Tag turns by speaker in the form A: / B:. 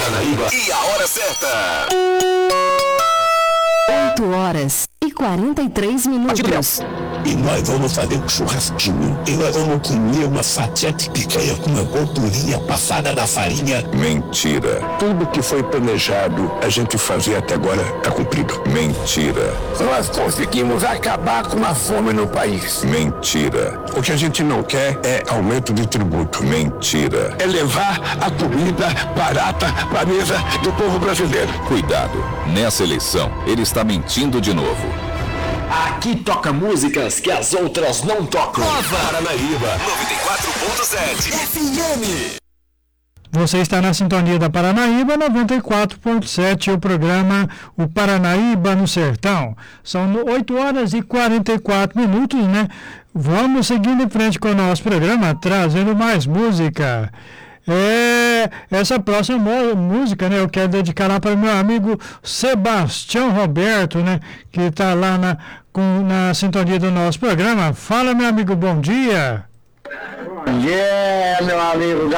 A: Paranaíba e a hora certa.
B: 8h43.
C: E nós vamos fazer um churrasquinho. E nós vamos comer uma fatia de picanha com uma gordurinha passada na farinha.
D: Mentira.
C: Tudo que foi planejado a gente fazer até agora está cumprido.
D: Mentira.
C: Nós conseguimos acabar com a fome no país.
D: Mentira.
C: O que a gente não quer é aumento de tributo.
D: Mentira.
C: É levar a comida barata para a mesa do povo brasileiro.
D: Cuidado. Nessa eleição, ele está mentindo de novo.
A: Aqui toca músicas que as outras não tocam. Nova Paranaíba 94.7 FM.
E: Você está na sintonia da Paranaíba 94.7, o programa O Paranaíba no Sertão. São 8h44, né? Vamos seguindo em frente com o nosso programa, trazendo mais música. Essa próxima música, né, eu quero dedicar lá para o meu amigo Sebastião Roberto, né, que está lá na sintonia do nosso programa. Fala, meu amigo, bom dia.
F: Bom dia, meu amigo